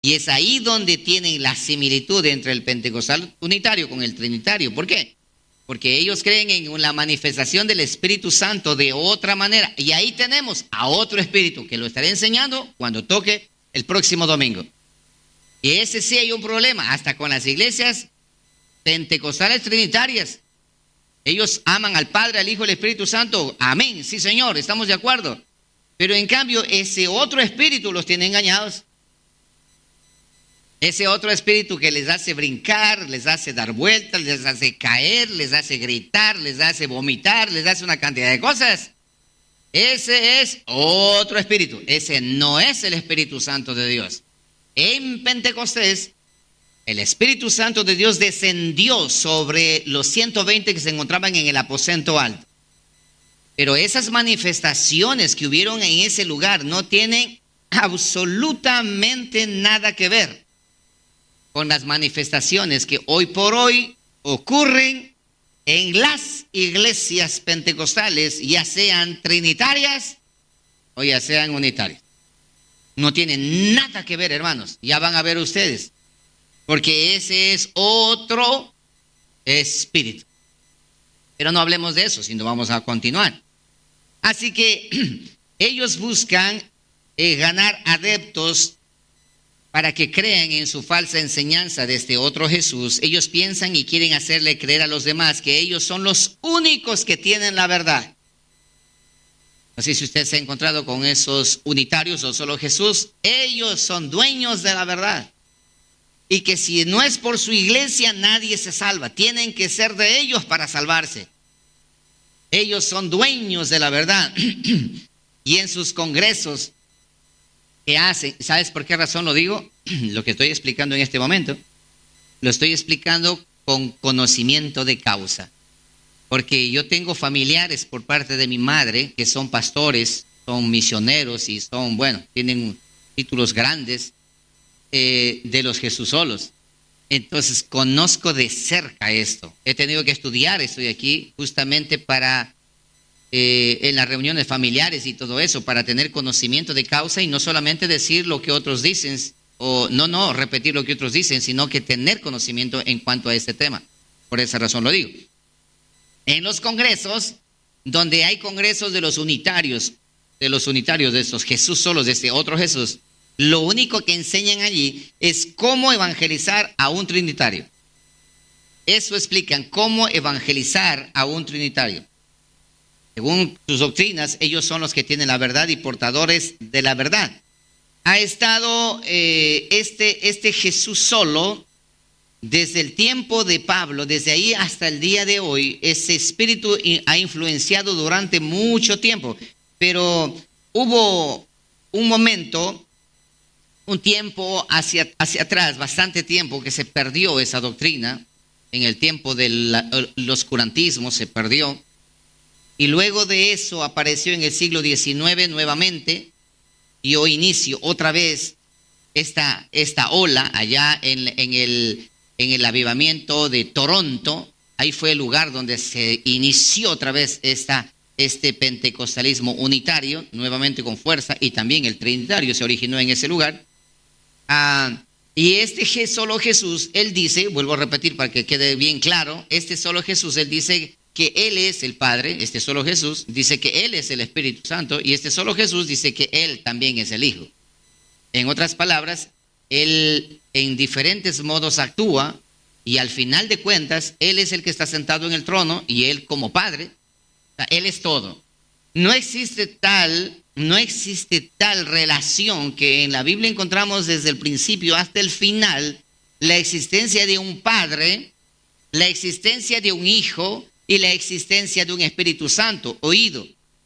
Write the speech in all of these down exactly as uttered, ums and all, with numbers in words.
Y es ahí donde tienen la similitud entre el pentecostal unitario con el trinitario. ¿Por qué? Porque ellos creen en la manifestación del Espíritu Santo de otra manera. Y ahí tenemos a otro espíritu que lo estaré enseñando cuando toque el próximo domingo. Y ese sí hay un problema, hasta con las iglesias pentecostales trinitarias. Ellos aman al Padre, al Hijo y al Espíritu Santo. Amén, sí Señor, estamos de acuerdo. Pero en cambio ese otro espíritu los tiene engañados. Ese otro espíritu que les hace brincar, les hace dar vueltas, les hace caer, les hace gritar, les hace vomitar, les hace una cantidad de cosas. Ese es otro espíritu. Ese no es el Espíritu Santo de Dios. En Pentecostés, el Espíritu Santo de Dios descendió sobre los ciento veinte que se encontraban en el aposento alto. Pero esas manifestaciones que hubieron en ese lugar no tienen absolutamente nada que ver con las manifestaciones que hoy por hoy ocurren en las iglesias pentecostales, ya sean trinitarias o ya sean unitarias. No tienen nada que ver, hermanos. Ya van a ver ustedes. Porque ese es otro espíritu. Pero no hablemos de eso, sino vamos a continuar. Así que ellos buscan eh, ganar adeptos para que crean en su falsa enseñanza de este otro Jesús. Ellos piensan y quieren hacerle creer a los demás que ellos son los únicos que tienen la verdad. Así, si usted se ha encontrado con esos unitarios o solo Jesús, ellos son dueños de la verdad. Y que si no es por su iglesia, nadie se salva. Tienen que ser de ellos para salvarse. Ellos son dueños de la verdad. Y en sus congresos que hacen, ¿sabes por qué razón lo digo? Lo que estoy explicando en este momento, lo estoy explicando con conocimiento de causa. Porque yo tengo familiares por parte de mi madre que son pastores, son misioneros y son, bueno, tienen títulos grandes eh, de los Jesúsolos. Entonces conozco de cerca esto. He tenido que estudiar, estoy aquí justamente para, eh, en las reuniones familiares y todo eso, para tener conocimiento de causa y no solamente decir lo que otros dicen, o no, no, repetir lo que otros dicen, sino que tener conocimiento en cuanto a este tema. Por esa razón lo digo. En los congresos, donde hay congresos de los unitarios, de los unitarios, de estos Jesús solos, de este otro Jesús, lo único que enseñan allí es cómo evangelizar a un trinitario. Eso explican, cómo evangelizar a un trinitario. Según sus doctrinas, ellos son los que tienen la verdad y portadores de la verdad. Ha estado eh, este, este Jesús solo desde el tiempo de Pablo, desde ahí hasta el día de hoy. Ese espíritu ha influenciado durante mucho tiempo, pero hubo un momento, un tiempo hacia, hacia atrás, bastante tiempo, que se perdió esa doctrina. En el tiempo del oscurantismo se perdió, y luego de eso apareció en el siglo diecinueve nuevamente, y hoy inicio otra vez esta, esta ola allá en, en el en el avivamiento de Toronto. Ahí fue el lugar donde se inició otra vez esta, este pentecostalismo unitario, nuevamente con fuerza, y también el trinitario se originó en ese lugar. Ah, y este solo Jesús, él dice, vuelvo a repetir para que quede bien claro, este solo Jesús, él dice que él es el Padre, este solo Jesús, dice que él es el Espíritu Santo, y este solo Jesús dice que él también es el Hijo. En otras palabras, él en diferentes modos actúa, y al final de cuentas, él es el que está sentado en el trono, y él como Padre, o sea, él es todo. No existe tal, no existe tal relación que en la Biblia encontramos desde el principio hasta el final, la existencia de un Padre, la existencia de un Hijo y la existencia de un Espíritu Santo, oído.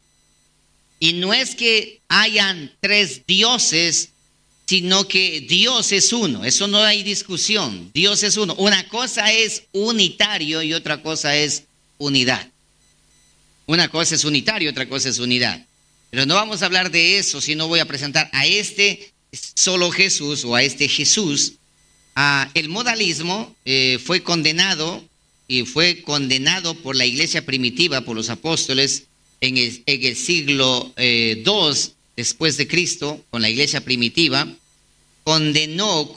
Y no es que hayan tres dioses, sino que Dios es uno. Eso no hay discusión. Dios es uno. Una cosa es unitario y otra cosa es unidad. Una cosa es unitario, otra cosa es unidad. Pero no vamos a hablar de eso, sino voy a presentar a este solo Jesús o a este Jesús. Ah, el modalismo eh, fue condenado y fue condenado por la iglesia primitiva, por los apóstoles en el, en el siglo eh, dos después de Cristo, con la iglesia primitiva, condenó